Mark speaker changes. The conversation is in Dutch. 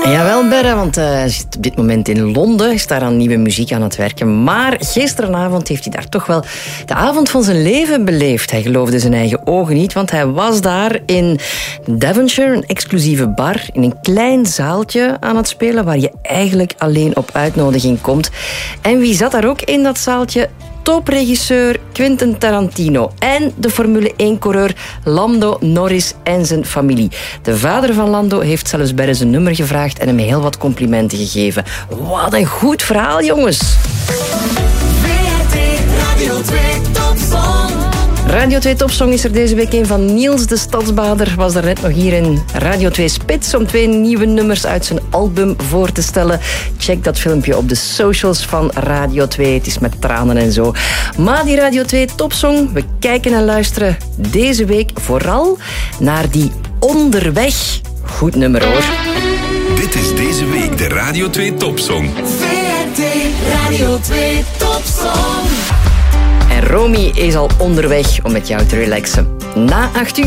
Speaker 1: Jawel, Berre, want hij zit op dit moment in Londen, is daar aan nieuwe muziek aan het werken. Maar gisteravond heeft hij daar toch wel de avond van zijn leven beleefd. Hij geloofde zijn eigen ogen niet, want hij was daar in Devonshire, een exclusieve bar, in een klein zaaltje aan het spelen, waar je eigenlijk alleen op uitnodiging komt. En wie zat daar ook in dat zaaltje? Topregisseur Quentin Tarantino en de Formule 1-coureur Lando Norris en zijn familie. De vader van Lando heeft zelfs Berre zijn nummer gevraagd en hem heel wat complimenten gegeven. Wat een goed verhaal, jongens.
Speaker 2: Radio 2 Topsong.
Speaker 1: Radio 2 Topsong is er deze week een van Niels de Stadsbader. Was er net nog hier in Radio 2 Spits om 2 nieuwe nummers uit zijn album voor te stellen. Check dat filmpje op de socials van Radio 2. Het is met tranen en zo. Maar die Radio 2 Topsong, we kijken en luisteren deze week vooral naar die Onderweg. Goed nummer, hoor.
Speaker 3: Dit is deze week de Radio 2 Topsong.
Speaker 2: VRT Radio 2 Topsong.
Speaker 1: En Romy is al onderweg om met jou te relaxen. Na 8 uur.